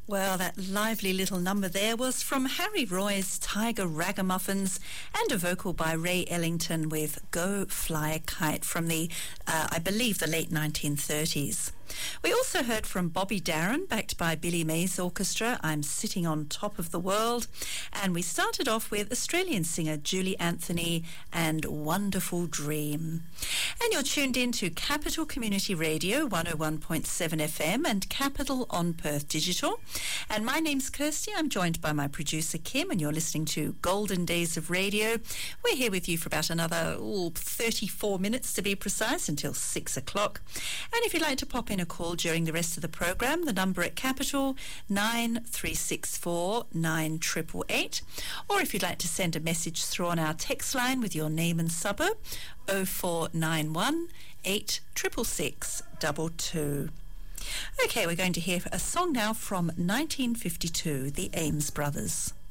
Well, that lively little number there was from Harry Roy's Tiger Ragamuffins and a vocal by Ray Ellington with Go Fly a Kite from the, I believe, the late 1930s. We also heard from Bobby Darin, backed by Billy Mays Orchestra, I'm Sitting on Top of the World. And we started off with Australian singer Julie Anthony and Wonderful Dream. And you're tuned in to Capital Community Radio 101.7 FM and Capital on Perth Digital. And my name's Kirsty. I'm joined by my producer Kim, and you're listening to Golden Days of Radio. We're here with you for about another 34 minutes to be precise, until 6 o'clock. And if you'd like to pop in a call during the rest of the programme, the number at Capital 9364 9888. Or if you'd like to send a message through on our text line with your name and suburb, 0491 866 22. Okay, we're going to hear a song now from 1952, the Ames Brothers.